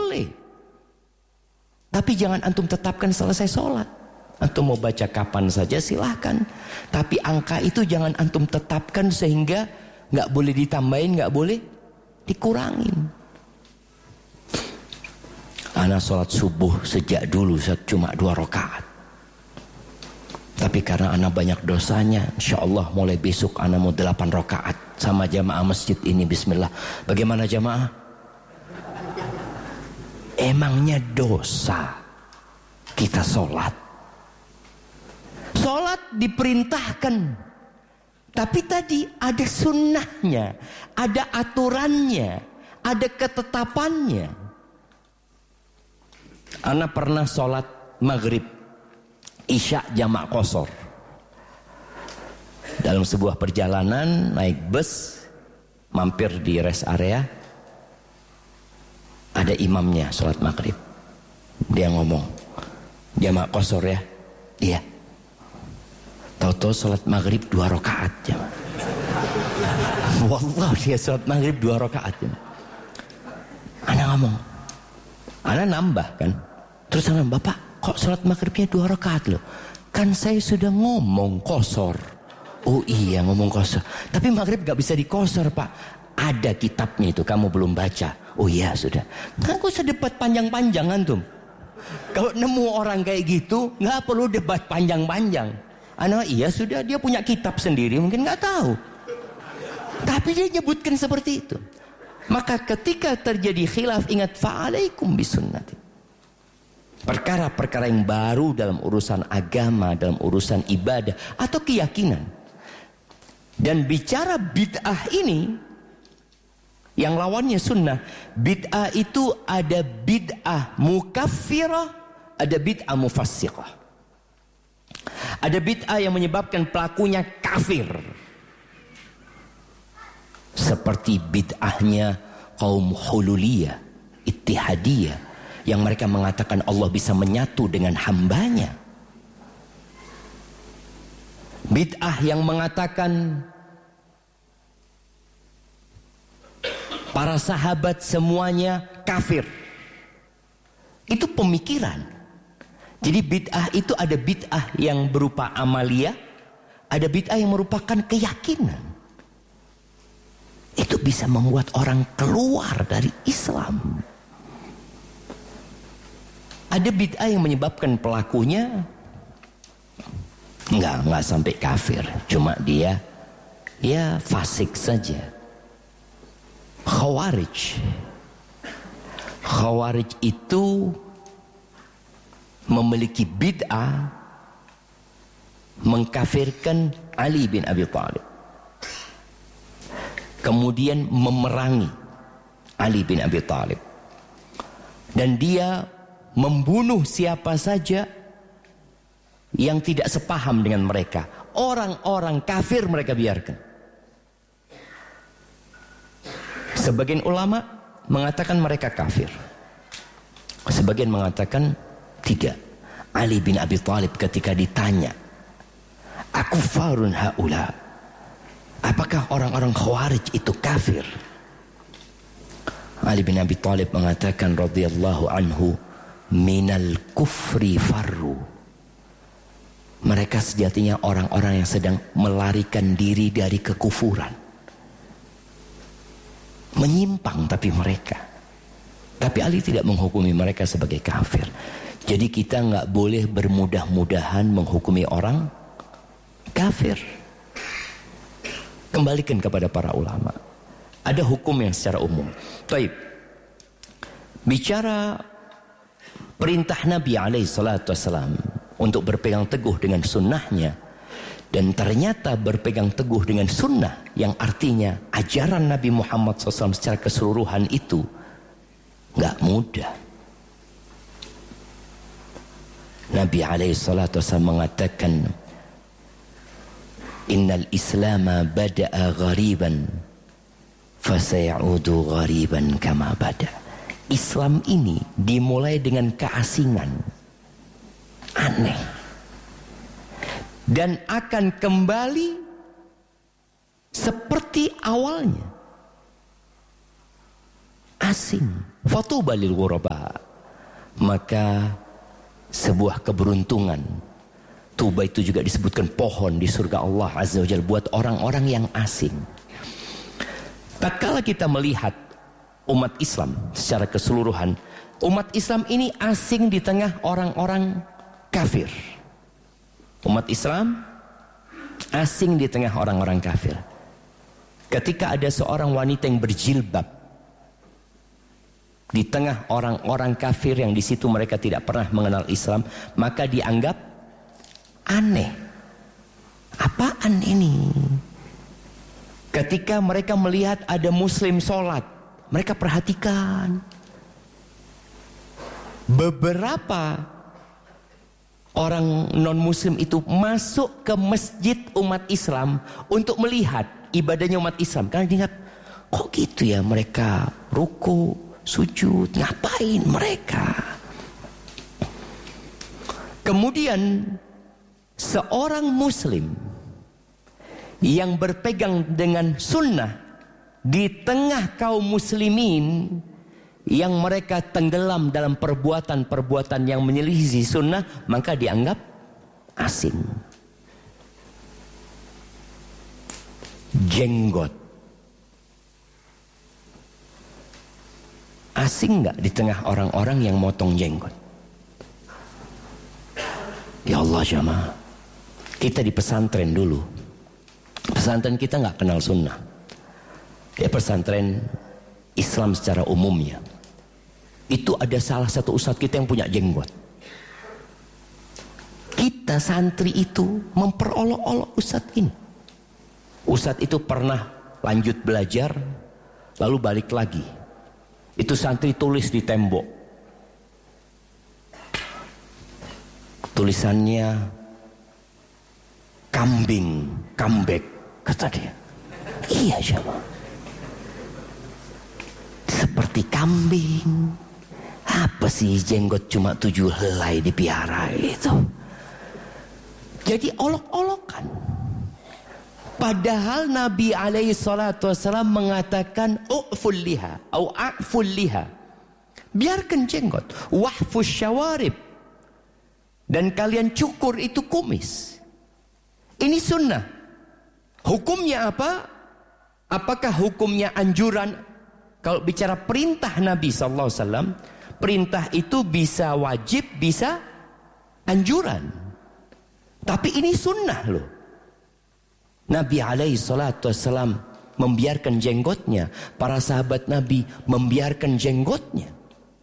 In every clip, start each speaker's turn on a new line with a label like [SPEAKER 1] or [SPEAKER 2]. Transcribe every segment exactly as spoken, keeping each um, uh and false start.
[SPEAKER 1] boleh. Tapi jangan antum tetapkan selesai sholat. Antum mau baca kapan saja silahkan. Tapi angka itu jangan antum tetapkan sehingga nggak boleh ditambahin, nggak boleh dikurangin. Ana sholat subuh sejak dulu cuma dua rakaat. Tapi karena ana banyak dosanya, insya Allah mulai besok ana mau delapan rakaat sama jamaah masjid ini. Bismillah. Bagaimana jamaah? Emangnya dosa kita sholat? Sholat diperintahkan, tapi tadi ada sunnahnya, ada aturannya, ada ketetapannya. Ana pernah sholat maghrib isya jamak qashar dalam sebuah perjalanan naik bus, mampir di rest area, ada imamnya sholat maghrib. Dia ngomong, jamak qashar ya? Iya. Tahu-tahu sholat maghrib dua rakaat jamaah. Wallah dia sholat maghrib dua rakaat jamaah. Ana ngomong, ana nambah kan. Terus ana, bapak kok sholat maghribnya dua rakaat loh? Kan saya sudah ngomong qashar. Oh iya ngomong qashar. Tapi maghrib gak bisa dikosor pak. Ada kitabnya itu, kamu belum baca. Oh iya sudah. Kan aku sedebat panjang-panjang antum. Kalau nemu orang kayak gitu gak perlu debat panjang-panjang. Ana iya sudah, dia punya kitab sendiri, mungkin gak tahu. Tapi dia nyebutkan seperti itu. Maka ketika terjadi khilaf, ingat fa'alaikum bisunnati. Perkara-perkara yang baru dalam urusan agama, dalam urusan ibadah atau keyakinan. Dan bicara bid'ah ini, yang lawannya sunnah. Bid'ah itu ada bid'ah mukaffirah, ada bid'ah mufassiqah. Ada bid'ah yang menyebabkan pelakunya kafir, seperti bid'ahnya kaum hululiyah, ittihadiyah, yang mereka mengatakan Allah bisa menyatu dengan hambanya. Bid'ah yang mengatakan para sahabat semuanya kafir. Itu pemikiran. Jadi bid'ah itu ada bid'ah yang berupa amaliyah, ada bid'ah yang merupakan keyakinan. Itu bisa membuat orang keluar dari Islam. Ada bid'ah yang menyebabkan pelakunya enggak, enggak sampai kafir, cuma dia ya fasik saja. Khawarij. Khawarij itu memiliki bid'ah mengkafirkan Ali bin Abi Thalib, kemudian memerangi Ali bin Abi Thalib, dan dia membunuh siapa saja yang tidak sepaham dengan mereka. Orang-orang kafir mereka biarkan. Sebagian ulama mengatakan mereka kafir, sebagian mengatakan tidak. Ali bin Abi Thalib ketika ditanya, akufarun haula, apakah orang-orang Khawarij itu kafir? Ali bin Abi Thalib mengatakan radhiyallahu anhu, minal kufri farru, mereka sejatinya orang-orang yang sedang melarikan diri dari kekufuran, menyimpang tapi mereka. Tapi Ali tidak menghukumi mereka sebagai kafir. Jadi kita nggak boleh bermudah-mudahan menghukumi orang kafir. Kembalikan kepada para ulama. Ada hukum yang secara umum. Baik. Bicara perintah Nabi alaihi salatu wassalam untuk berpegang teguh dengan sunnahnya, dan ternyata berpegang teguh dengan sunnah yang artinya ajaran Nabi Muhammad shallallahu alaihi wasallam secara keseluruhan itu nggak mudah. Nabi alaihi salatu wasallam mengatakan, innal islama bada'a ghariban fasayaudu ghariban kama bada. Islam ini dimulai dengan keasingan, aneh, dan akan kembali seperti awalnya, asing. Fatuba lil ghuraba. Maka sebuah keberuntungan. Tuba itu juga disebutkan pohon di surga Allah Azza wa Jalla buat orang-orang yang asing. Tatkala kita melihat umat Islam secara keseluruhan, umat Islam ini asing di tengah orang-orang kafir. Umat Islam asing di tengah orang-orang kafir. Ketika ada seorang wanita yang berjilbab di tengah orang-orang kafir yang di situ mereka tidak pernah mengenal Islam, maka dianggap aneh. Apaan ini? Ketika mereka melihat ada muslim sholat, mereka perhatikan. Beberapa orang non-muslim itu masuk ke masjid umat Islam untuk melihat ibadahnya umat Islam. Karena diingat, kok gitu ya mereka ruku, sujud, ngapain mereka? Kemudian seorang muslim yang berpegang dengan sunnah di tengah kaum muslimin yang mereka tenggelam dalam perbuatan-perbuatan yang menyelisihi sunnah, maka dianggap asing. Jenggot asing nggak di tengah orang-orang yang motong jenggot? Ya Allah jamaah, kita di pesantren dulu. Pesantren kita nggak kenal sunnah. Ya pesantren Islam secara umumnya. Itu ada salah satu ustadz kita yang punya jenggot. Kita santri itu memperolok-olok ustadz ini. Ustadz itu pernah lanjut belajar, lalu balik lagi. Itu santri tulis di tembok. Tulisannya kambing, comeback, kata dia. Iya siapa? Seperti kambing. Apa sih jenggot cuma tujuh helai dipiara itu? Jadi olok-olokan. Padahal Nabi alaihi salatu wassalam mengatakan u'ful liha atau a'ful liha. Biarkan jenggot. Wahfus syawarib. Dan kalian cukur itu kumis. Ini sunnah. Hukumnya apa? Apakah hukumnya anjuran? Kalau bicara perintah Nabi sallallahu alaihi wasallam, perintah itu bisa wajib, bisa anjuran. Tapi ini sunnah loh. Nabi alaihi salatu wassalam membiarkan jenggotnya. Para sahabat Nabi membiarkan jenggotnya.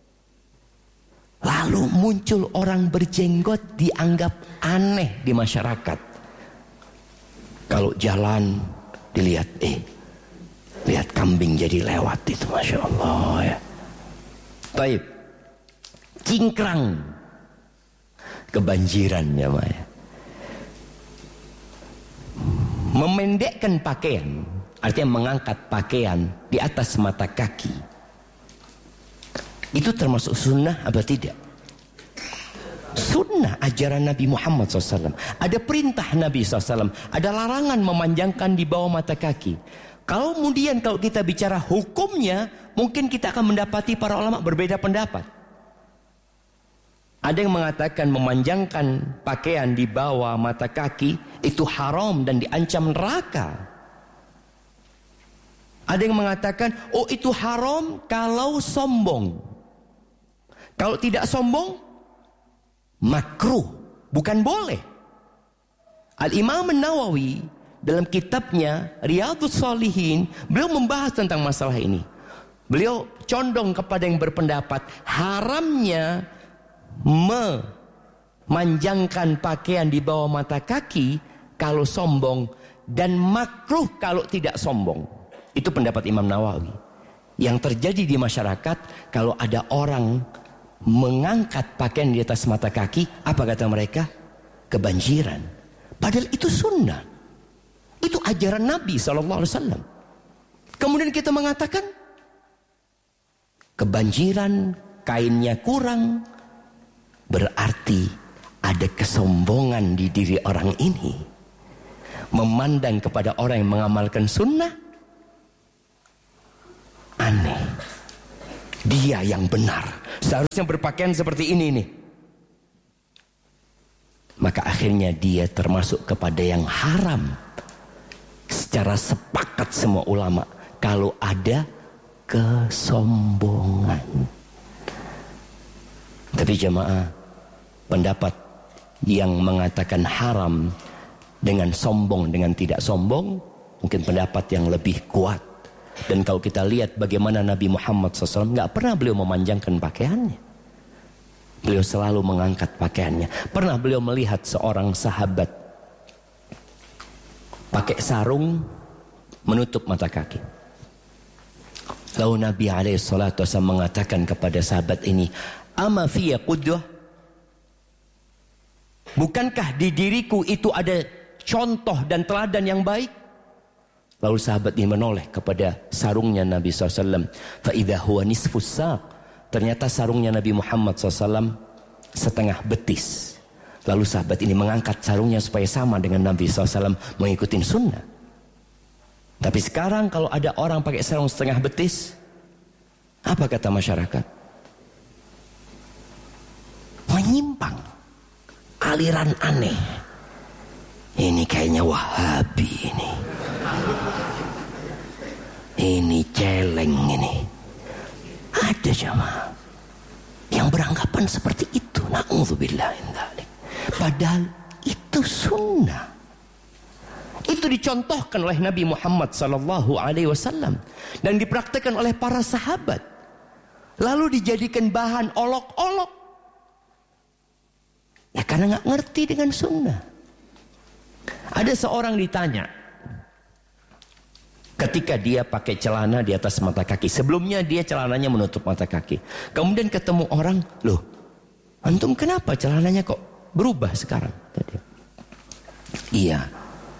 [SPEAKER 1] Lalu muncul orang berjenggot dianggap aneh di masyarakat. Kalau jalan dilihat, eh, lihat kambing jadi lewat itu, masya Allah ya. Taib, cingkrang, kebanjiran ya Maya. Memendekkan pakaian, artinya mengangkat pakaian di atas mata kaki. Itu termasuk sunnah apa tidak? Sunnah ajaran Nabi Muhammad shallallahu alaihi wasallam. Ada perintah Nabi shallallahu alaihi wasallam. Ada larangan memanjangkan di bawah mata kaki. Kalau kemudian kalau kita bicara hukumnya, mungkin kita akan mendapati para ulama berbeda pendapat. Ada yang mengatakan memanjangkan pakaian di bawah mata kaki itu haram dan diancam neraka. Ada yang mengatakan, oh itu haram kalau sombong. Kalau tidak sombong, makruh, bukan boleh. Al-Imam An-Nawawi dalam kitabnya Riyadhus Shalihin, beliau membahas tentang masalah ini. Beliau condong kepada yang berpendapat haramnya memanjangkan pakaian di bawah mata kaki kalau sombong, dan makruh kalau tidak sombong. Itu pendapat Imam Nawawi. Yang terjadi di masyarakat, kalau ada orang mengangkat pakaian di atas mata kaki, apa kata mereka? Kebanjiran. Padahal itu sunnah. Itu ajaran Nabi shallallahu alaihi wasallam. Kemudian kita mengatakan kebanjiran, kainnya kurang, berarti ada kesombongan di diri orang ini. Memandang kepada orang yang mengamalkan sunnah aneh. Dia yang benar, seharusnya berpakaian seperti ini nih. Maka akhirnya dia termasuk kepada yang haram. Secara sepakat semua ulama, kalau ada kesombongan. Tapi jemaah, pendapat yang mengatakan haram dengan sombong dengan tidak sombong, mungkin pendapat yang lebih kuat. Dan kalau kita lihat bagaimana Nabi Muhammad shallallahu alaihi wasallam, nggak pernah beliau memanjangkan pakaiannya. Beliau selalu mengangkat pakaiannya. Pernah beliau melihat seorang sahabat pakai sarung menutup mata kaki. Lalu Nabi alaihi salatu wasallam mengatakan kepada sahabat ini, "Ama fiyya qudwah?" Bukankah di diriku itu ada contoh dan teladan yang baik? Lalu sahabat ini menoleh kepada sarungnya Nabi shallallahu alaihi wasallam. Fa idza huwa nisfus saq. Ternyata sarungnya Nabi Muhammad shallallahu alaihi wasallam setengah betis. Lalu sahabat ini mengangkat sarungnya supaya sama dengan Nabi shallallahu alaihi wasallam, mengikuti sunnah. Tapi sekarang kalau ada orang pakai sarung setengah betis, apa kata masyarakat? Menyimpang, aliran aneh. Ini kayaknya Wahabi ini. Ini celeng ini. Ada jamaah yang beranggapan seperti itu. Na'udzubillah min dzalik. Padahal itu sunnah. Itu dicontohkan oleh Nabi Muhammad sallallahu alaihi wasallam dan dipraktikkan oleh para sahabat. Lalu dijadikan bahan olok-olok. Ya karena nggak ngerti dengan sunnah. Ada seorang ditanya, ketika dia pakai celana di atas mata kaki. Sebelumnya dia celananya menutup mata kaki. Kemudian ketemu orang, loh, antum kenapa celananya kok berubah sekarang? Iya,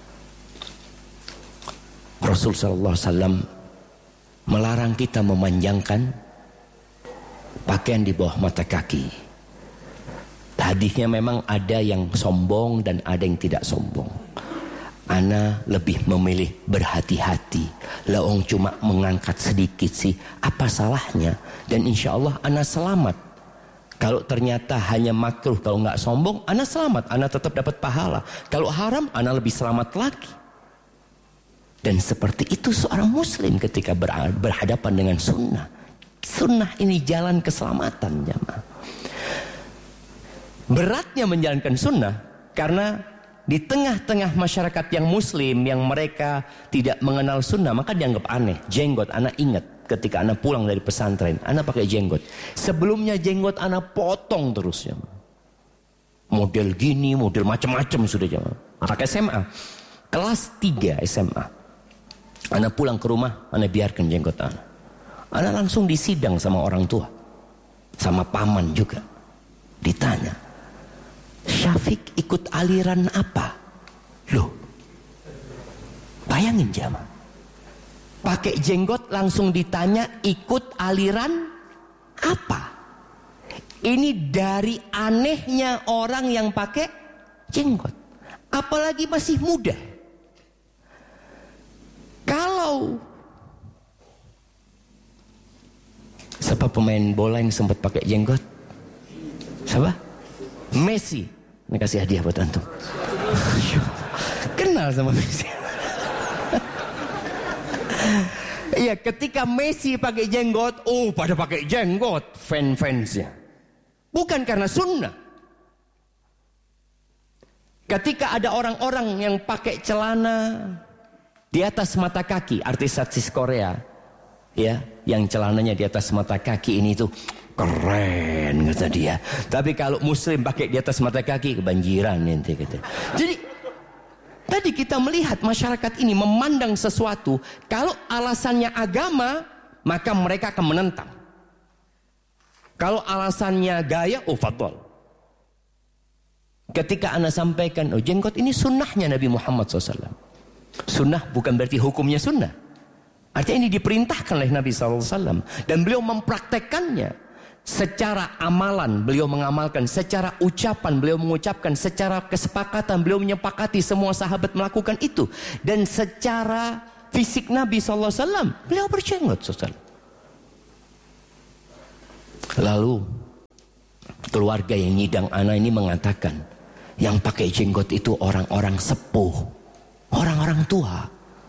[SPEAKER 1] Rasul sallallahu alaihi wasallam melarang kita memanjangkan pakaian di bawah mata kaki. Hadisnya memang ada yang sombong dan ada yang tidak sombong. Ana lebih memilih berhati-hati. Laung cuma mengangkat sedikit sih, apa salahnya? Dan insya Allah ana selamat. Kalau ternyata hanya makruh, kalau nggak sombong, ana selamat. Ana tetap dapat pahala. Kalau haram, ana lebih selamat lagi. Dan seperti itu seorang muslim ketika berhadapan dengan sunnah. Sunnah ini jalan keselamatan, jamaah. Beratnya menjalankan sunnah karena di tengah-tengah masyarakat yang muslim yang mereka tidak mengenal sunnah, maka dianggap aneh. Jenggot, anak ingat ketika anak pulang dari pesantren, anak pakai jenggot. Sebelumnya jenggot anak potong terus, ya. Model gini, model macam-macam sudah, ya. Anak S M A, kelas tiga S M A, anak pulang ke rumah, anak biarkan jenggot anak. Anak langsung disidang sama orang tua, sama paman juga. Ditanya, Syafiq ikut aliran apa? Loh, bayangin jamaah, pakai jenggot langsung ditanya ikut aliran apa? Ini dari anehnya orang yang pakai jenggot, apalagi masih muda. Kalau siapa pemain bola yang sempat pakai jenggot? Siapa? Messi. Ini kasih hadiah buat antum. Kenal sama Messi. Iya, ketika Messi pakai jenggot, oh pada pakai jenggot fan-fansnya. Bukan karena sunnah. Ketika ada orang-orang yang pakai celana di atas mata kaki, artis-artis Korea, ya, yang celananya di atas mata kaki ini tuh keren kata dia. Tapi kalau muslim pakai di atas mata kaki, kebanjiran nanti kata. Jadi tadi kita melihat masyarakat ini memandang sesuatu, kalau alasannya agama, maka mereka akan menentang. Kalau alasannya gaya, oh fadol. Ketika anda sampaikan, oh jenggot ini sunnahnya Nabi Muhammad shallallahu alaihi wasallam. Sunnah bukan berarti hukumnya sunnah. Artinya ini diperintahkan oleh Nabi shallallahu alaihi wasallam. Dan beliau mempraktekkannya. Secara amalan beliau mengamalkan, secara ucapan beliau mengucapkan, secara kesepakatan beliau menyepakati semua sahabat melakukan itu. Dan secara fisik Nabi shallallahu alaihi wasallam beliau berjenggot. Lalu keluarga yang nyidang ana ini mengatakan, yang pakai jenggot itu orang-orang sepuh, orang-orang tua.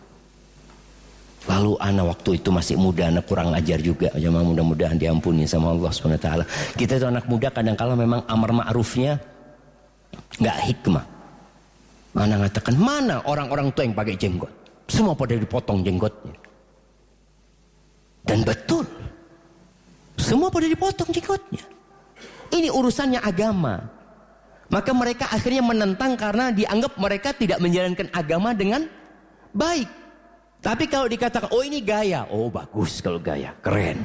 [SPEAKER 1] Lalu ana waktu itu masih muda, anak kurang ajar juga. Jemaah mudah-mudahan diampuni sama Allah subhanahu wa taala. Kita itu anak muda kadang-kala memang amar ma'rufnya nggak hikmah. Ana mengatakan, mana orang-orang tua yang pakai jenggot? Semua pada dipotong jenggotnya. Dan betul, semua pada dipotong jenggotnya. Ini urusannya agama. Maka mereka akhirnya menentang karena dianggap mereka tidak menjalankan agama dengan baik. Tapi kalau dikatakan, oh ini gaya, oh bagus kalau gaya, keren.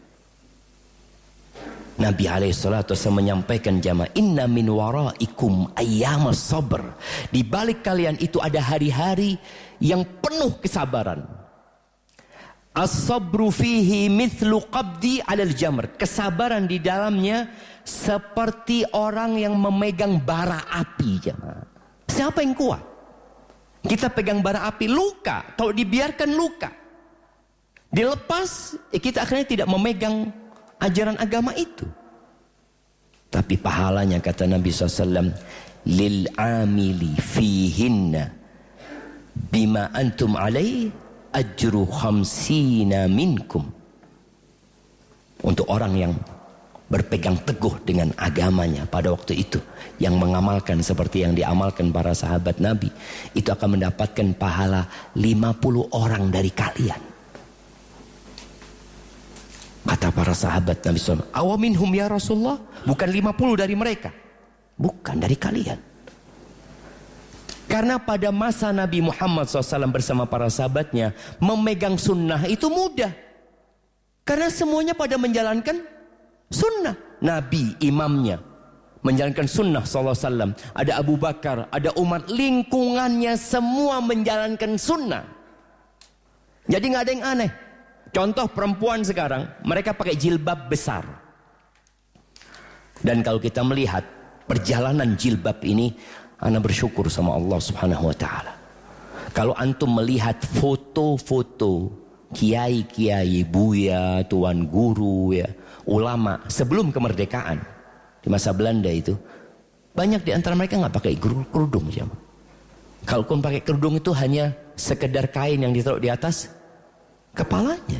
[SPEAKER 1] Nabi alaihi salatu wasallam menyampaikan jamaah, inna min waraikum ayyamas sabr. Di balik kalian itu ada hari-hari yang penuh kesabaran. As-sabru fihi mithlu qabdi 'alal jamr. Kesabaran di dalamnya seperti orang yang memegang bara api jamaah. Siapa yang kuat? Kita pegang bara api, luka. Kalau dibiarkan luka, dilepas, kita akhirnya tidak memegang ajaran agama itu. Tapi pahalanya kata Nabi shallallahu alaihi wasallam, lil amili fihinna bima antum alaihi ajru khamsina minkum. Untuk orang yang berpegang teguh dengan agamanya pada waktu itu, yang mengamalkan seperti yang diamalkan para sahabat Nabi, itu akan mendapatkan pahala lima puluh orang dari kalian. Kata para sahabat Nabi shallallahu alaihi wasallam, awaminhum ya Rasulullah? Bukan lima puluh dari mereka? Bukan, dari kalian. Karena pada masa Nabi Muhammad shallallahu alaihi wasallam bersama para sahabatnya, memegang sunnah itu mudah. Karena semuanya pada menjalankan sunnah. Nabi imamnya menjalankan sunnah shallallahu alaihi wasallam. Ada Abu Bakar, ada umat lingkungannya semua menjalankan sunnah. Jadi nggak ada yang aneh. Contoh perempuan sekarang, mereka pakai jilbab besar. Dan kalau kita melihat perjalanan jilbab ini, ana bersyukur sama Allah subhanahu wa ta'ala. Kalau antum melihat foto-foto kiai-kiai, buya, tuan guru, ya, ulama sebelum kemerdekaan di masa Belanda itu, banyak di antara mereka nggak pakai kerudung. Kalaupun pakai kerudung itu hanya sekedar kain yang ditaruh di atas kepalanya.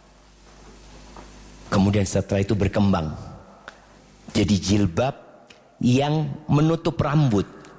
[SPEAKER 1] Kemudian setelah itu berkembang jadi jilbab yang menutup rambut.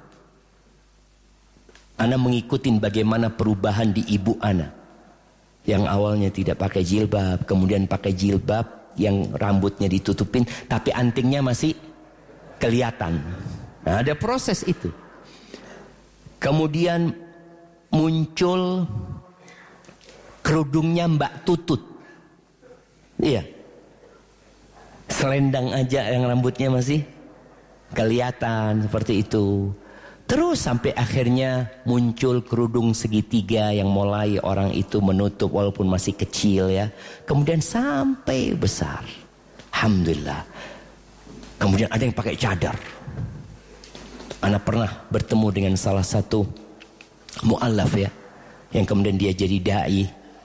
[SPEAKER 1] Ana mengikuti bagaimana perubahan di ibu ana, yang awalnya tidak pakai jilbab, kemudian pakai jilbab yang rambutnya ditutupin tapi antingnya masih kelihatan. Nah, ada proses itu. Kemudian muncul kerudungnya Mbak Tutut. Iya. Selendang aja yang rambutnya masih kelihatan seperti itu. Terus sampai akhirnya muncul kerudung segitiga yang mulai orang itu menutup walaupun masih kecil ya. Kemudian sampai besar. Alhamdulillah. Kemudian ada yang pakai cadar. Ana pernah bertemu dengan salah satu mu'allaf ya, yang kemudian dia jadi da'i.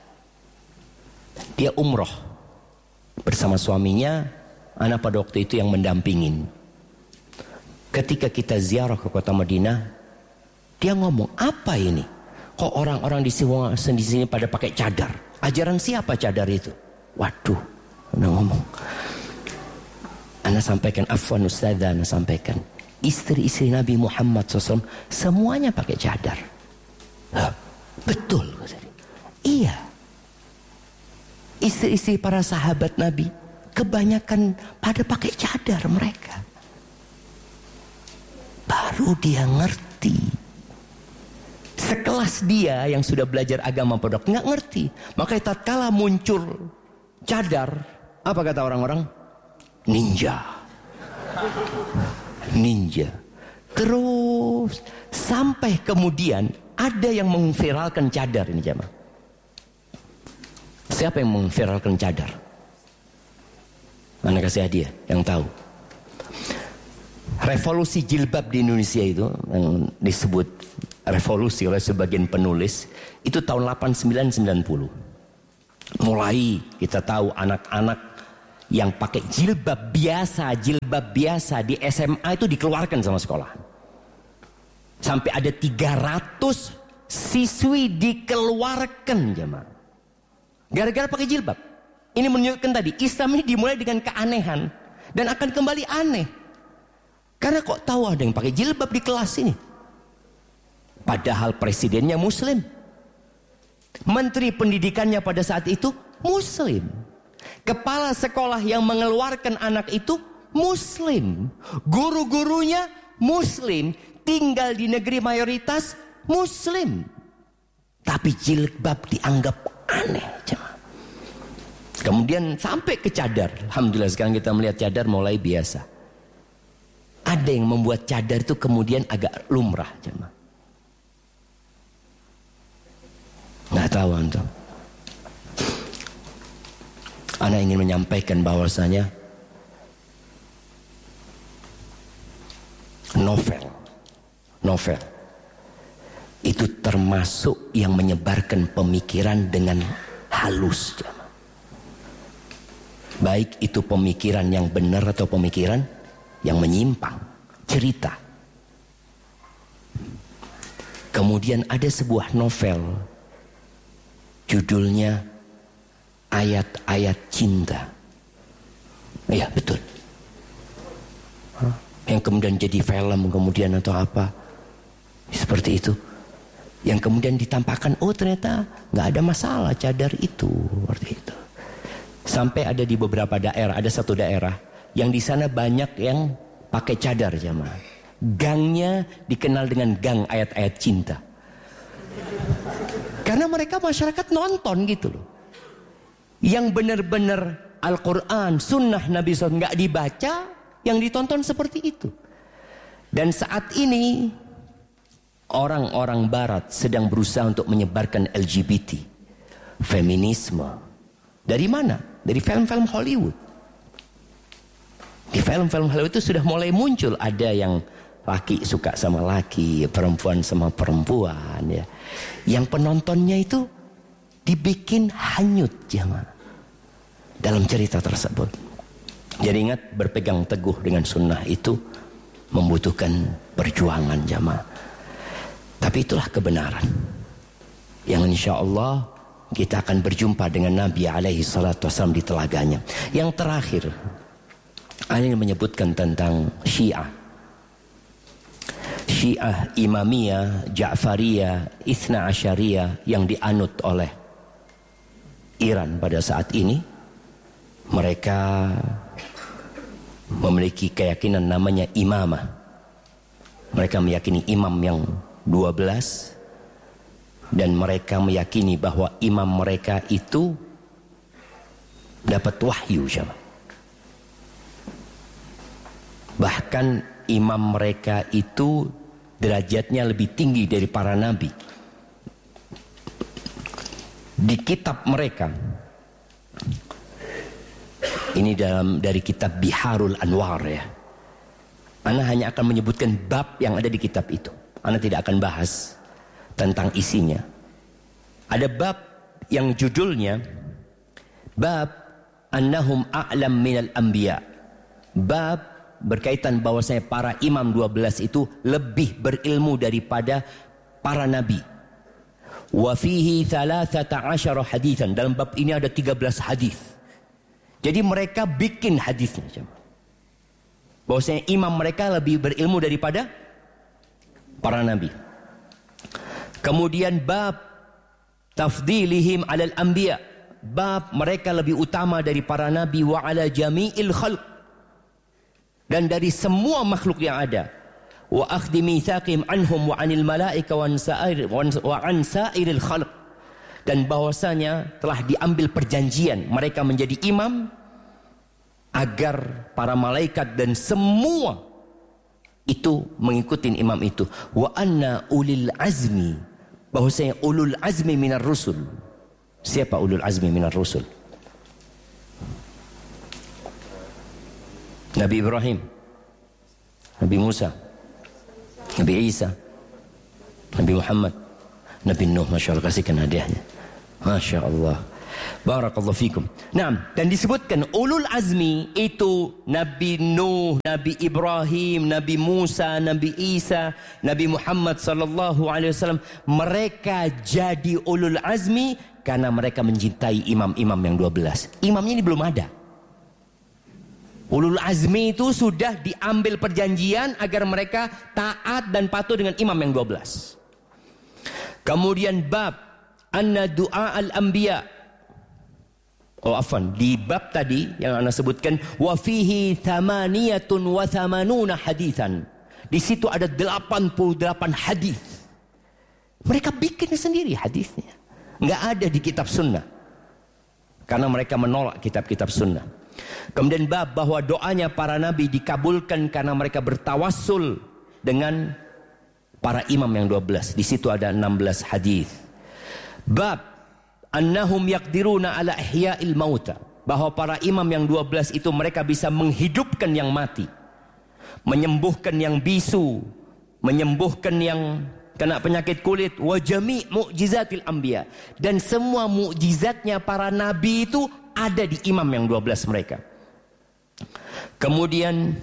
[SPEAKER 1] Dia umroh bersama suaminya, ana pada waktu itu yang mendampingin. Ketika kita ziarah ke kota Madinah, dia ngomong, apa ini? Kok orang-orang di sini, di sini pada pakai cadar? Ajaran siapa cadar itu? Waduh, ana ngomong. Ana sampaikan, afwan ustazah, ana sampaikan. Istri-istri Nabi Muhammad shallallahu alaihi wasallam semuanya pakai cadar. Hah, betul. Iya. Istri-istri para sahabat Nabi kebanyakan pada pakai cadar mereka. Baru dia ngerti. Sekelas dia yang sudah belajar agama pada nggak ngerti. Makanya tatkala muncul cadar, apa kata orang-orang? Ninja. Ninja. Terus sampai kemudian ada yang memviralkan cadar ini jamaah. Siapa yang memviralkan cadar? Mana kasih hadiah yang tahu? Revolusi jilbab di Indonesia itu yang disebut revolusi oleh sebagian penulis itu tahun delapan puluh sembilan sembilan puluh. Mulai kita tahu anak-anak yang pakai jilbab biasa, jilbab biasa di S M A itu dikeluarkan sama sekolah. Sampai ada tiga ratus siswi dikeluarkan jemaah. Gara-gara pakai jilbab. Ini menunjukkan tadi Islam ini dimulai dengan keanehan dan akan kembali aneh. Karena kok tahu ada yang pakai jilbab di kelas ini? Padahal presidennya muslim. Menteri pendidikannya pada saat itu muslim. Kepala sekolah yang mengeluarkan anak itu muslim. Guru-gurunya muslim. Tinggal di negeri mayoritas muslim. Tapi jilbab dianggap aneh. Kemudian sampai ke cadar. Alhamdulillah sekarang kita melihat cadar mulai biasa. Ada yang membuat cadar itu kemudian agak lumrah. Nggak tahu antum. Ana ingin menyampaikan bahwasanya novel, novel itu termasuk yang menyebarkan pemikiran dengan halus. Baik itu pemikiran yang benar atau pemikiran yang menyimpang. Cerita. Kemudian ada sebuah novel. Judulnya Ayat-ayat Cinta. Iya betul. Yang kemudian jadi film kemudian atau apa. Seperti itu. Yang kemudian ditampakkan, oh ternyata gak ada masalah cadar itu. Seperti itu. Sampai ada di beberapa daerah, ada satu daerah yang di sana banyak yang pakai cadar jamaah. Gangnya dikenal dengan gang ayat-ayat cinta. Karena mereka masyarakat nonton gitu loh. Yang benar-benar Al-Quran, Sunnah Nabi shallallahu alaihi wasallam nggak dibaca, yang ditonton seperti itu. Dan saat ini orang-orang Barat sedang berusaha untuk menyebarkan L G B T, feminisme. Dari mana? Dari film-film Hollywood. Di film-film Hollywood itu sudah mulai muncul. Ada yang laki suka sama laki, perempuan sama perempuan ya. Yang penontonnya itu dibikin hanyut jamaah dalam cerita tersebut. Jadi ingat, berpegang teguh dengan sunnah itu membutuhkan perjuangan jamaah. Tapi itulah kebenaran yang insya Allah kita akan berjumpa dengan Nabi alaihi salatu wassalam di telaganya. Yang terakhir, ada yang menyebutkan tentang Syiah. Syiah Imamiyah, Ja'fariyah, Ithna Asyariyah yang dianut oleh Iran pada saat ini. Mereka memiliki keyakinan namanya imamah. Mereka meyakini imam yang dua belas. Dan mereka meyakini bahwa imam mereka itu dapat wahyu. Bahkan imam mereka itu derajatnya lebih tinggi dari para nabi. Di kitab mereka, ini dalam dari kitab Biharul Anwar ya, Ana hanya akan menyebutkan bab yang ada di kitab itu. Ana tidak akan bahas tentang isinya. Ada bab yang judulnya bab annahum a'lam minal anbiya. Bab berkaitan bahwasanya para imam dua belas itu lebih berilmu daripada para nabi. Wa fihi thalathata asyara haditsan. Dalam bab ini ada tiga belas hadis. Jadi mereka bikin hadisnya. Bahwasanya imam mereka lebih berilmu daripada para nabi. Kemudian bab tafdilihim alal anbiya. Bab mereka lebih utama dari para nabi wa ala jami'il khalq. Dan dari semua makhluk yang ada. Wa akhdhi mitsaqihim anhum wa anil malaika wa an sa'iril khalq. Dan bahwasanya telah diambil perjanjian mereka menjadi imam agar para malaikat dan semua itu mengikuti imam itu. Wa anna ulil azmi, bahwasanya ulul azmi minar rusul. Siapa ulul azmi minar rusul? Nabi Ibrahim, Nabi Musa, Nabi Isa, Nabi Muhammad, Nabi Nuh. Masya Allah, kasihkan hadiahnya. Masya Allah. Barakallahu fikum. Nah, dan disebutkan ulul azmi itu Nabi Nuh, Nabi Ibrahim, Nabi Musa, Nabi Isa, Nabi Muhammad sallallahu alaihi wasallam. Mereka jadi ulul azmi karena mereka mencintai imam-imam yang dua belas. Imamnya ini belum ada. Ulul azmi itu sudah diambil perjanjian agar mereka taat dan patuh dengan imam yang dua belas. Kemudian bab anna du'a al-anbiya. Oh afan, di bab tadi yang anda sebutkan wa fihi thamaniyatun wa thamanuna hadithan. Di situ ada delapan puluh delapan hadis. Mereka bikin sendiri hadisnya. Enggak ada di kitab sunnah. Karena mereka menolak kitab-kitab sunnah. Kemudian bab bahwa doanya para nabi dikabulkan karena mereka bertawassul dengan para imam yang dua belas. Di situ ada enam belas hadis. Bab annahum yaqdiruna ala ihya'il mauta, bahwa para imam yang dua belas itu mereka bisa menghidupkan yang mati, menyembuhkan yang bisu, menyembuhkan yang kena penyakit kulit, wa jami' mu'jizatil anbiya, dan semua mukjizatnya para nabi itu ada di imam yang dua belas mereka. Kemudian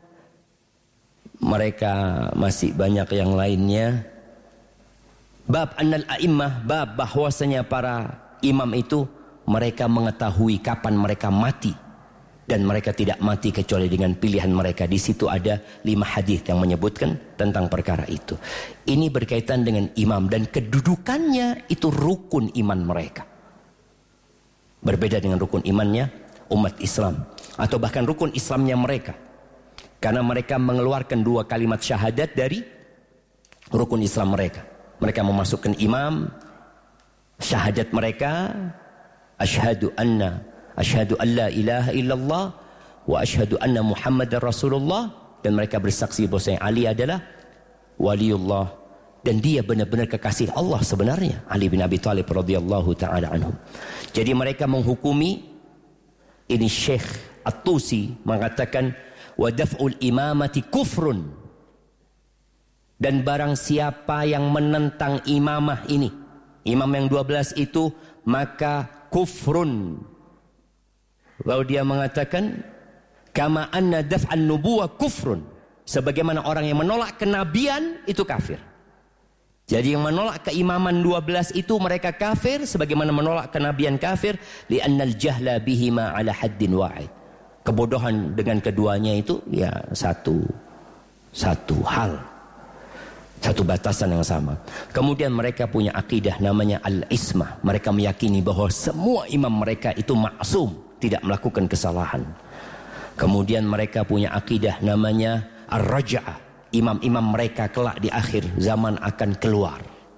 [SPEAKER 1] mereka masih banyak yang lainnya. Bab annal a'immah, bab bahwasanya para imam itu mereka mengetahui kapan mereka mati dan mereka tidak mati kecuali dengan pilihan mereka. Di situ ada lima hadis yang menyebutkan tentang perkara itu. Ini berkaitan dengan imam dan kedudukannya itu rukun iman mereka. Berbeda dengan rukun imannya umat Islam atau bahkan rukun Islamnya mereka. Karena mereka mengeluarkan dua kalimat syahadat dari rukun Islam mereka. Mereka memasukkan imam, syahadat mereka, asyhadu anna asyhadu an la ilaha illallah wa asyhadu anna Muhammadar Rasulullah, dan mereka bersaksi bahwa Ali adalah waliullah dan dia benar-benar kekasih Allah sebenarnya, Ali bin Abi Thalib radhiyallahu taala anhu. Jadi mereka menghukumi ini. Syekh At-Tusi mengatakan wa daf'ul imamati kufrun, dan barang siapa yang menentang imamah ini, imam yang dua belas itu, maka kufrun. Lalu dia mengatakan kama anna daf'an nubuwah kufrun, sebagaimana orang yang menolak kenabian itu kafir. Jadi yang menolak keimaman dua belas itu mereka kafir, sebagaimana menolak kenabian kafir, li'annal jahla bihima ala haddin wa'id. Kebodohan dengan keduanya itu ya satu satu hal, satu batasan yang sama. Kemudian mereka punya akidah namanya al-ismah. Mereka meyakini bahwa semua imam mereka itu maksum, tidak melakukan kesalahan. Kemudian mereka punya akidah namanya ar-raja'ah. Imam-imam mereka kelak di akhir zaman akan keluar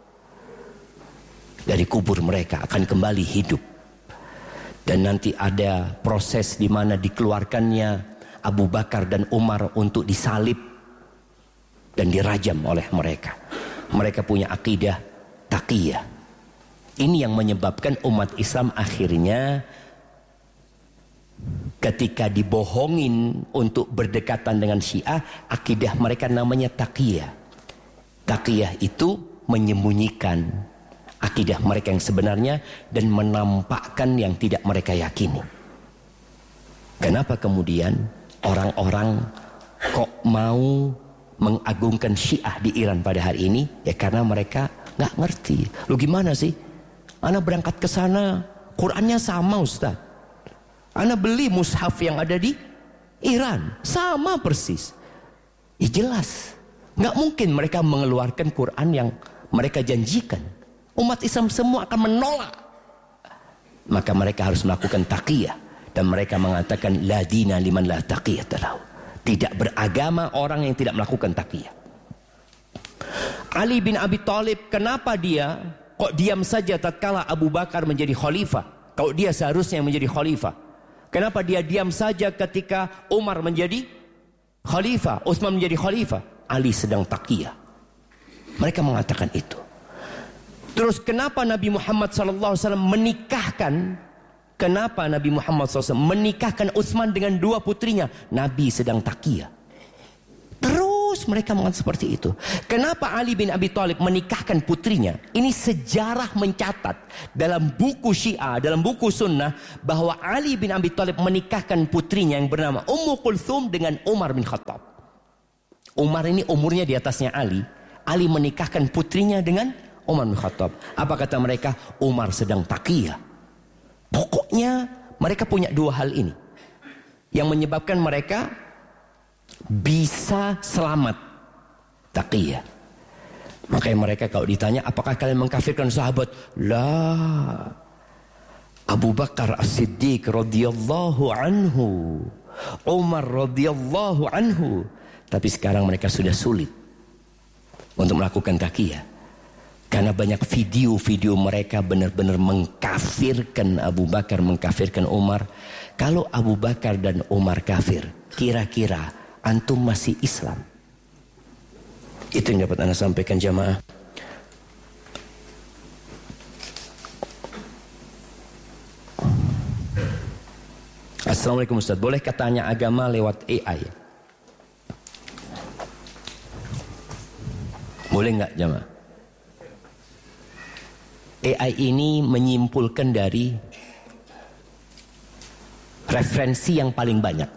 [SPEAKER 1] dari kubur, mereka akan kembali hidup. Dan nanti ada proses di mana dikeluarkannya Abu Bakar dan Umar untuk disalib dan dirajam oleh mereka. Mereka punya akidah taqiyah. Ini yang menyebabkan umat Islam akhirnya ketika dibohongin untuk berdekatan dengan Syiah, akidah mereka namanya taqiyah. Taqiyah itu menyembunyikan akidah mereka yang sebenarnya dan menampakkan yang tidak mereka yakini. Kenapa kemudian orang-orang kok mau mengagungkan Syiah di Iran pada hari ini? Ya karena mereka nggak ngerti. Lu gimana sih? Ana berangkat ke sana, Qurannya sama Ustaz. Ana beli mushaf yang ada di Iran, sama persis. Ya jelas, nggak mungkin mereka mengeluarkan Quran yang mereka janjikan. Umat Islam semua akan menolak. Maka mereka harus melakukan taqiyah. Dan mereka mengatakan la dina liman la taqiyata lahu. Tidak beragama orang yang tidak melakukan taqiyah. Ali bin Abi Thalib, kenapa dia kok diam saja tatkala Abu Bakar menjadi khalifah? Kalau dia seharusnya menjadi khalifah. Kenapa dia diam saja ketika Umar menjadi khalifah, Utsman menjadi khalifah? Ali sedang taqiyah. Mereka mengatakan itu. Terus kenapa Nabi Muhammad sallallahu alaihi wasallam menikahkan? Kenapa Nabi Muhammad sallallahu alaihi wasallam menikahkan Utsman dengan dua putrinya? Nabi sedang taqiyah. Terus Terus mereka mengatakan seperti itu. Kenapa Ali bin Abi Thalib menikahkan putrinya? Ini sejarah mencatat dalam buku Syiah, dalam buku Sunnah, bahwa Ali bin Abi Thalib menikahkan putrinya yang bernama Ummu Kulthum dengan Umar bin Khattab. Umar ini umurnya di atasnya Ali. Ali menikahkan putrinya dengan Umar bin Khattab. Apa kata mereka? Umar sedang taqiyah. Pokoknya mereka punya dua hal ini yang menyebabkan mereka bisa selamat, taqiyah. Makanya mereka kalau ditanya, apakah kalian mengkafirkan sahabat? La. Abu Bakar As-Siddiq radhiyallahu anhu, Umar radhiyallahu anhu. Tapi sekarang mereka sudah sulit untuk melakukan taqiyah, karena banyak video-video mereka benar-benar mengkafirkan Abu Bakar, mengkafirkan Umar. Kalau Abu Bakar dan Umar kafir, kira-kira antum masih Islam? Itu yang dapat anda sampaikan jamaah. Assalamualaikum Ustaz, bolehkah tanya agama lewat A I? Boleh nggak jamaah? A I ini menyimpulkan dari referensi yang paling banyak.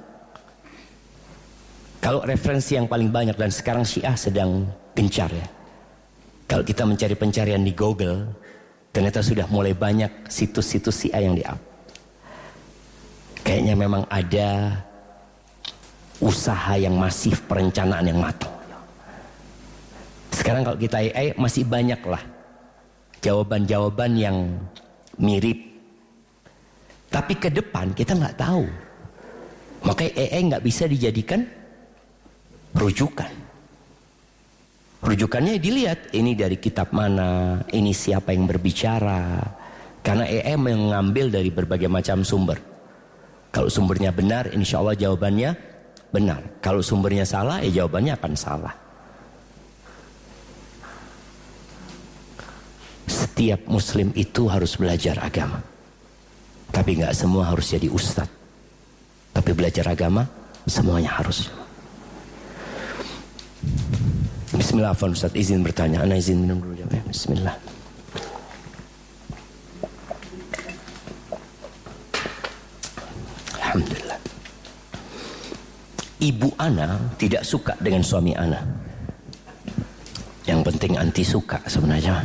[SPEAKER 1] Kalau referensi yang paling banyak, dan sekarang Syiah sedang gencar ya. Kalau kita mencari pencarian di Google, ternyata sudah mulai banyak situs-situs Syiah yang di-up. Kayaknya memang ada usaha yang masif, perencanaan yang matang. Sekarang kalau kita A I masih banyak lah jawaban-jawaban yang mirip. Tapi ke depan kita nggak tahu. Makanya A I nggak bisa dijadikan rujukan. Rujukannya dilihat, ini dari kitab mana, ini siapa yang berbicara. Karena A I mengambil dari berbagai macam sumber. Kalau sumbernya benar, insya Allah jawabannya benar. Kalau sumbernya salah, ya jawabannya akan salah. Setiap muslim itu harus belajar agama. Tapi nggak semua harus jadi ustadz. Tapi belajar agama semuanya harus. Bismillah, Ustaz izin bertanya. Ana izin minum dulu ya. Bismillah. Alhamdulillah. Ibu Ana tidak suka dengan suami Ana. Yang penting anti suka sebenarnya.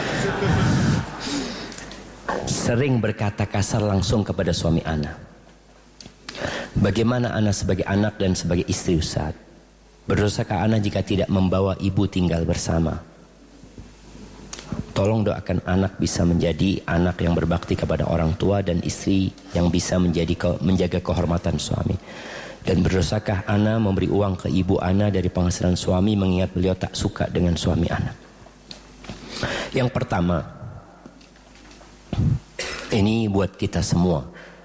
[SPEAKER 1] Sering berkata kasar langsung kepada suami Ana. Bagaimana Ana sebagai anak dan sebagai istri Ustaz? Berdosakah Ana jika tidak membawa ibu tinggal bersama? Tolong doakan anak bisa menjadi anak yang berbakti kepada orang tua dan istri yang bisa menjadi menjaga kehormatan suami. Dan berdosakah Ana memberi uang ke ibu Ana dari penghasilan suami mengingat beliau tak suka dengan suami Ana? Yang pertama, ini buat kita semua.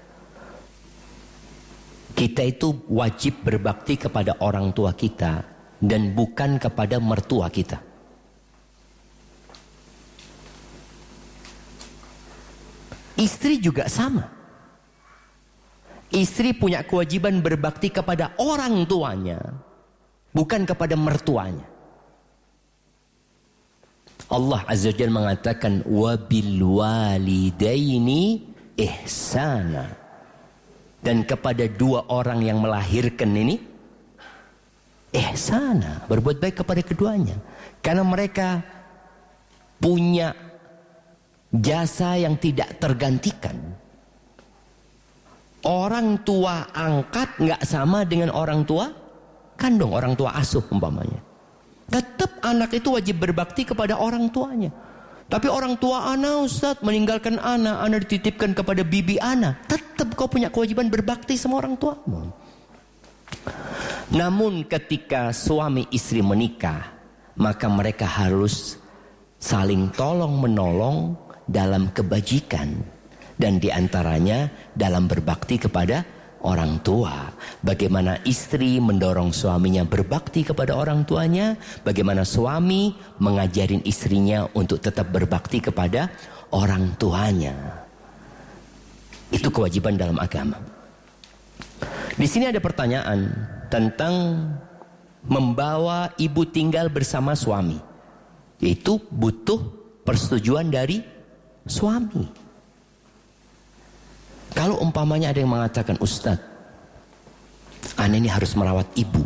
[SPEAKER 1] Kita itu wajib berbakti kepada orang tua kita dan bukan kepada mertua kita. Istri juga sama. Istri punya kewajiban berbakti kepada orang tuanya, bukan kepada mertuanya. Allah Azza wa Jalla mengatakan wabil walidaini ihsana. Dan kepada dua orang yang melahirkan ini ihsana, berbuat baik kepada keduanya. Karena mereka punya jasa yang tidak tergantikan. Orang tua angkat nggak sama dengan orang tua kandung, orang tua asuh umpamanya. Tetap anak itu wajib berbakti kepada orang tuanya. Tapi orang tua ana Ustaz meninggalkan ana, ana dititipkan kepada bibi ana. Tetap kau punya kewajiban berbakti sama orang tuamu. Namun ketika suami istri menikah, maka mereka harus saling tolong menolong dalam kebajikan. Dan diantaranya dalam berbakti kepada orang tua. Bagaimana istri mendorong suaminya berbakti kepada orang tuanya, bagaimana suami mengajarin istrinya untuk tetap berbakti kepada orang tuanya. Itu kewajiban dalam agama. Di sini ada pertanyaan tentang membawa ibu tinggal bersama suami, itu butuh persetujuan dari suami. Kalau umpamanya ada yang mengatakan, Ustaz, ana ini harus merawat ibu,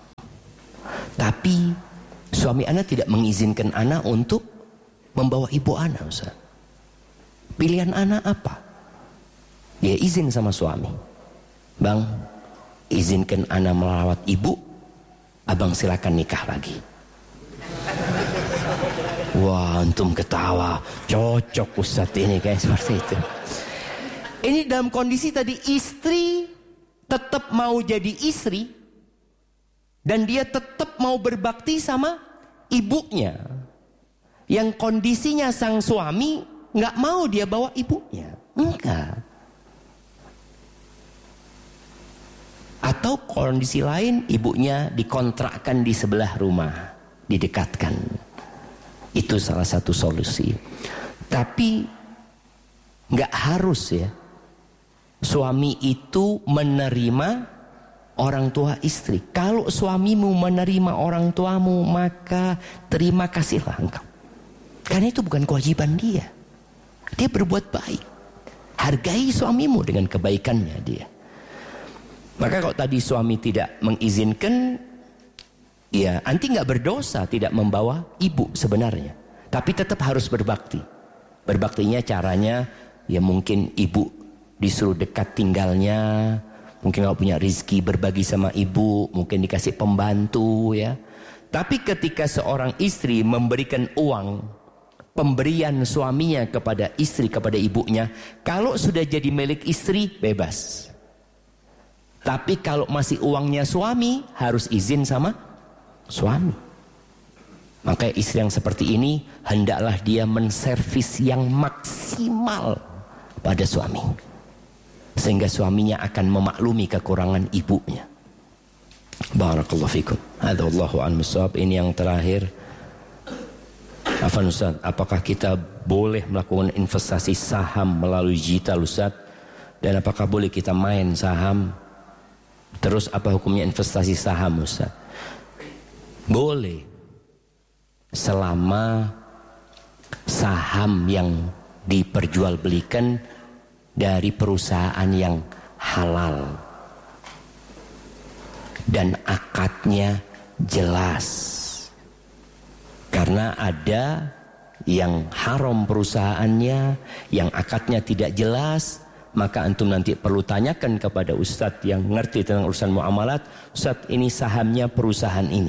[SPEAKER 1] tapi suami ana tidak mengizinkan ana untuk membawa ibu ana, Ustaz. Pilihan ana apa? Ya izin sama suami. Bang, izinkan ana merawat ibu, abang silakan nikah lagi. Wah, antum ketawa. Cocok Ustaz ini kayak seperti itu. Ini dalam kondisi tadi istri tetap mau jadi istri dan dia tetap mau berbakti sama ibunya. Yang kondisinya sang suami nggak mau dia bawa ibunya. Enggak. Atau kondisi lain, ibunya dikontrakkan di sebelah rumah, didekatkan. Itu salah satu solusi. Tapi nggak harus ya suami itu menerima orang tua istri. Kalau suamimu menerima orang tuamu, maka terima kasihlah engkau. Karena itu bukan kewajiban dia. Dia berbuat baik. Hargai suamimu dengan kebaikannya dia. Maka kalau tadi suami tidak mengizinkan, ya anti nggak berdosa tidak membawa ibu sebenarnya, tapi tetap harus berbakti. Berbaktinya caranya ya mungkin ibu disuruh dekat tinggalnya, mungkin kalau punya rezeki berbagi sama ibu, mungkin dikasih pembantu ya. Tapi ketika seorang istri memberikan uang pemberian suaminya kepada istri, kepada ibunya, kalau sudah jadi milik istri bebas. Tapi kalau masih uangnya suami, harus izin sama suami. Maka istri yang seperti ini, hendaklah dia menservis yang maksimal pada suami. Sehingga suaminya akan memaklumi kekurangan ibunya. Barakallahu fikum. Hadza wallahu a'lam bissawab. Ini yang terakhir. Afan Ustaz, apakah kita boleh melakukan investasi saham melalui digital Ustaz? Dan apakah boleh kita main saham? Terus apa hukumnya investasi saham Ustaz? Boleh, selama saham yang diperjualbelikan dari perusahaan yang halal dan akadnya jelas. Karena ada yang haram perusahaannya, yang akadnya tidak jelas, maka antum nanti perlu tanyakan kepada ustadz yang ngerti tentang urusan muamalat. Ustadz, ini sahamnya perusahaan ini,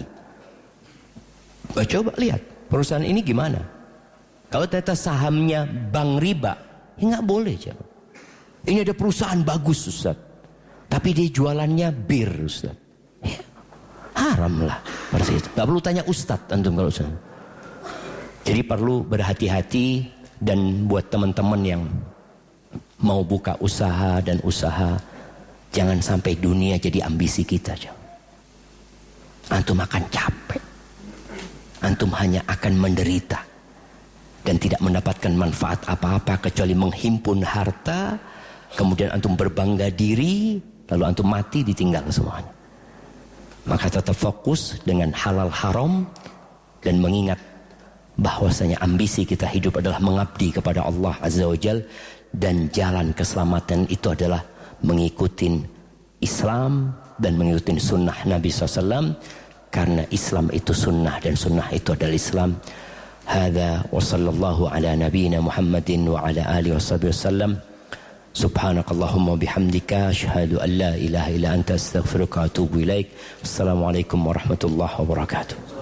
[SPEAKER 1] coba lihat perusahaan ini gimana. Kalau ternyata sahamnya bank riba, ya nggak boleh. Coba. Ini ada perusahaan bagus ustadz, tapi dia jualannya bir ustadz, ya, haram lah. Nggak perlu tanya ustadz antum kalau ustadz. Jadi perlu berhati-hati. Dan buat teman-teman yang mau buka usaha dan usaha, jangan sampai dunia jadi ambisi kita. Antum akan capek, antum hanya akan menderita dan tidak mendapatkan manfaat apa-apa kecuali menghimpun harta, kemudian antum berbangga diri, lalu antum mati ditinggal semuanya. Maka tetap fokus dengan halal haram dan mengingat bahwasanya ambisi kita hidup adalah mengabdi kepada Allah Azza wa Jal, dan jalan keselamatan itu adalah mengikuti Islam dan mengikuti sunnah Nabi shallallahu alaihi wasallam, karena Islam itu sunnah dan sunnah itu adalah Islam. Hadza wa sallallahu ala nabiyyina Muhammadin wa ala alihi washabihi wasallam. Subhanakallahumma bihamdika asyhadu an la ilaha illa anta astaghfiruka wa atubu ilaik. Wassalamualaikum warahmatullahi wabarakatuh.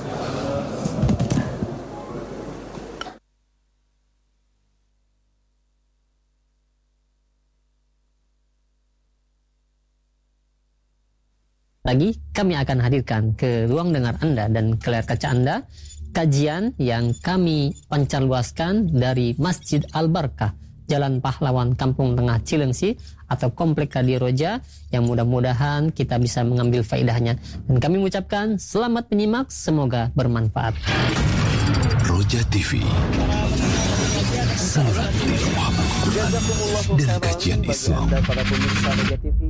[SPEAKER 2] Lagi kami akan hadirkan ke ruang dengar Anda dan ke layar kaca Anda kajian yang kami pancarluaskan dari Masjid Al-Barkah, Jalan Pahlawan, Kampung Tengah Cilengsi atau Komplek Kadi Roja, yang mudah-mudahan kita bisa mengambil faedahnya. Dan kami mengucapkan selamat menyimak, semoga bermanfaat.
[SPEAKER 3] Roja T V, saluran Muhammad Quran dan kajian Islam.
[SPEAKER 4] Para pemirsa Roja T V